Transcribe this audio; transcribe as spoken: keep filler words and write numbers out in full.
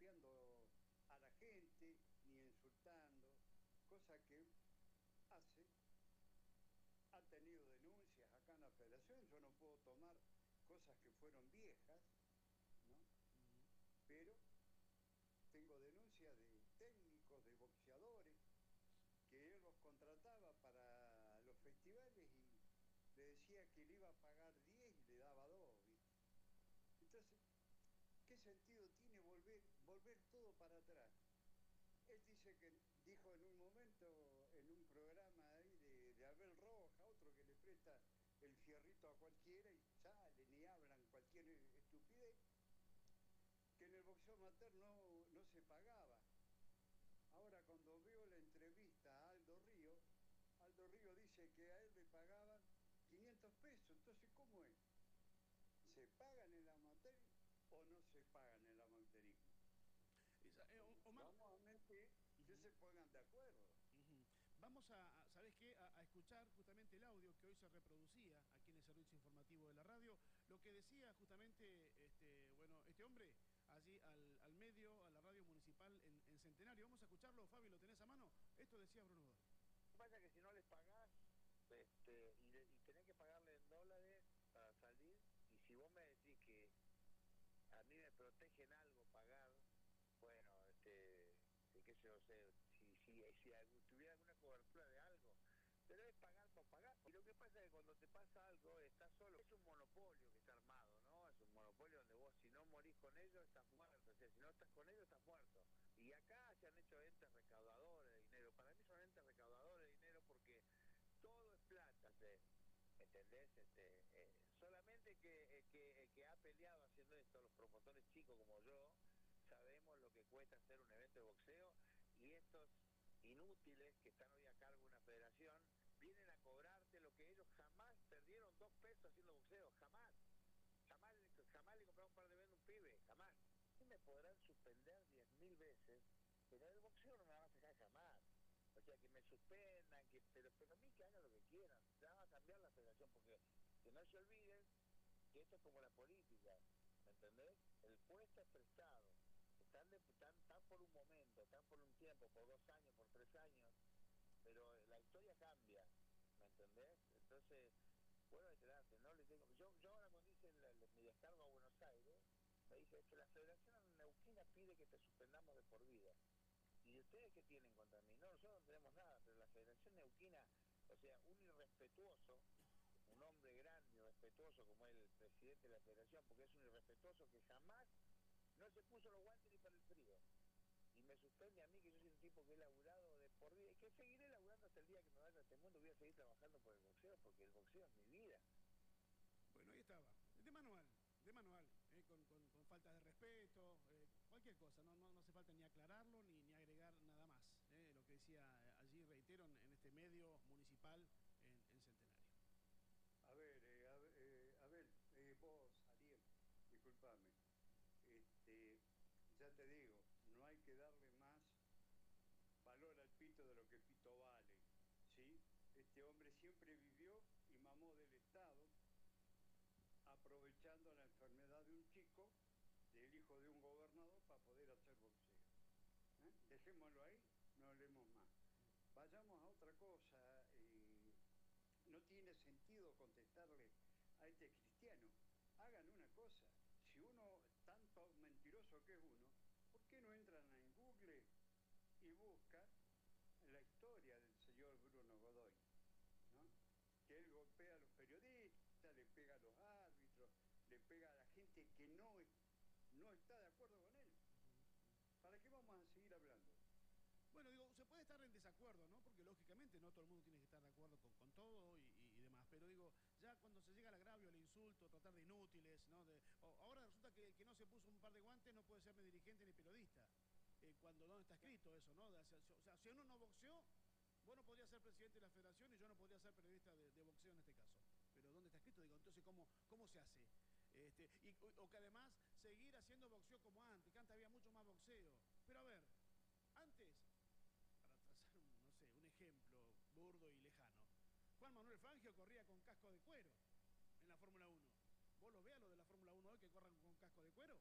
golpeando a la gente, ni insultando, cosa que hace. Han tenido denuncias acá en la federación, yo no puedo tomar cosas que fueron viejas, ¿no? Pero tengo denuncias de técnicos, de boxeadores, que él los contrataba para los festivales y le decía que le iba a pagar diez y le daba dos, ¿viste? Entonces, ¿qué sentido tiene volver, volver todo para atrás? Él dice que dijo en un momento, en un programa ahí de, de Abel Roja, otro que le presta el fierrito a cualquiera y salen y hablan cualquier estupidez, que en el boxeo amateur no, no se pagaba. Ahora cuando veo la entrevista a Aldo Río, Aldo Río dice que a él le pagaban quinientos pesos. Entonces, ¿cómo es? ¿Se paga en el amateur o no se paga en el amateurismo? Esa, eh, Omar, Vamos a mentir que uh-huh. se pongan de acuerdo. Uh-huh. Vamos a, a ¿sabés qué? A, a escuchar justamente el audio que hoy se reproducía aquí en el servicio informativo de la radio, lo que decía justamente este, bueno, este hombre allí al, al medio, a la radio municipal en, en Centenario. Vamos a escucharlo, Fabi, ¿lo tenés a mano? Esto decía Bruno Godoy. Lo que pasa es que si no les pagás este, y, de, y tenés que pagarle en dólares para salir, y si vos me decís que a mí me protegen algo pagar, bueno, este, qué sé yo, sé, si, si, si tuviera alguna cobertura de algo, pero es pagar por pagar. Y lo que pasa es que cuando te pasa algo, estás solo. Es un monopolio que está armado, ¿no? Es un monopolio donde vos, si no morís con ellos, estás muerto. O sea, si no estás con ellos, estás muerto. Y acá se han hecho entes recaudadores de dinero. Para mí son entes recaudadores de dinero porque todo es plata, ¿sí? ¿Entendés? Este, eh, solamente que, eh, que, eh, que ha peleado haciendo esto, los promotores chicos como yo, sabemos lo que cuesta hacer un evento de boxeo, y estos inútiles que están hoy a cargo de una federación vienen a cobrarte lo que ellos jamás perdieron dos pesos haciendo boxeo, jamás. Jamás, jamás le compraron un par de vendas a un pibe, jamás. Y me podrán suspender diez mil veces, pero el boxeo no me va a sacar jamás. O sea, que me suspendan, que pero, pero a mí que hagan lo que quieran. Ya va a cambiar la federación, porque que no se olviden que esto es como la política, ¿me entendés? El puesto es prestado. Están, de, están, están por un momento, están por un tiempo, por dos años, por tres años, pero la historia cambia, ¿me entendés? Entonces, bueno, reiterarte, no le tengo. Yo, yo ahora cuando hice el, el, mi descargo a Buenos Aires, me dice que la Federación Neuquina pide que te suspendamos de por vida. ¿Y ustedes qué tienen contra mí? No, nosotros no tenemos nada, pero la Federación Neuquina, o sea, un irrespetuoso, un hombre grande y respetuoso como el presidente de la Federación, porque es un irrespetuoso que jamás no se puso los guantes ni para el frío. Y me suspende a mí, que yo soy un tipo que he laburado de por vida, y que seguiré laburando hasta el día que me vaya a este mundo. Voy a seguir trabajando por el boxeo, porque el boxeo es mi vida. Bueno, ahí estaba, de manual, de manual, eh, con, con, con faltas de respeto, eh, cualquier cosa, no, no, no hace falta ni aclararlo ni, ni agregar nada más, eh, lo que decía allí, reitero, en, en este medio municipal en, en Centenario. A ver, eh, a, eh, a ver, eh, vos, Ariel, discúlpame, este, ya te digo, no hay que darle más valor al pito de lo que pito vale, ¿sí? Este hombre siempre vivió y mamó del Estado, aprovechando la enfermedad de un chico, del hijo de un gobernador, para poder hacer boxeo. ¿Eh? Dejémoslo ahí, no hablemos más. Vayamos a otra cosa. Eh, no tiene sentido contestarle a este cristiano. Hagan una cosa. Si uno, tanto mentiroso que es uno, ¿por qué no entran en Google y buscan la historia del señor Bruno Godoy? ¿No? Que él golpea a los periodistas, le pega a los árbitros, le pega a la gente que no, no está de acuerdo con él. ¿Para qué vamos a seguir hablando? Bueno, digo, se puede estar en desacuerdo, ¿no? Porque lógicamente no todo el mundo tiene que estar de acuerdo con, con todo y, y, y demás. Pero digo, ya cuando se llega al agravio, al insulto, tratar de inútiles, ¿no? De, o, ahora resulta que el que no se puso un par de guantes no puede ser ni dirigente ni periodista. Eh, cuando no está escrito eso, ¿no? O sea, o sea, si uno no boxeó, vos no podrías ser presidente de la federación y yo no podría ser periodista de, de boxeo en este caso. Pero ¿dónde está escrito? Digo, entonces, ¿cómo, cómo se hace? Este, y, o, o que además seguir haciendo boxeo como antes, que antes había mucho más boxeo. Pero a ver, antes, para trazar un, no sé, un ejemplo burdo y lejano, Juan Manuel Fangio corría con casco de cuero en la Fórmula uno. ¿Vos lo veas lo de la Fórmula uno hoy que corran con casco de cuero?